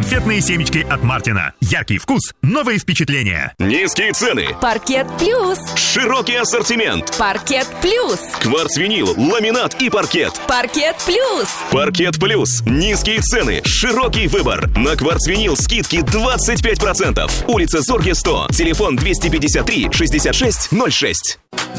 Конфетные семечки от Мартина. Яркий вкус, новые впечатления. Низкие цены. Паркет Плюс. Широкий ассортимент. Паркет Плюс. Кварцвинил, ламинат и паркет. Паркет Плюс. Паркет Плюс. Низкие цены. Широкий выбор. На кварцвинил скидки 25%. Улица Зорге, 100. Телефон 253 66 06.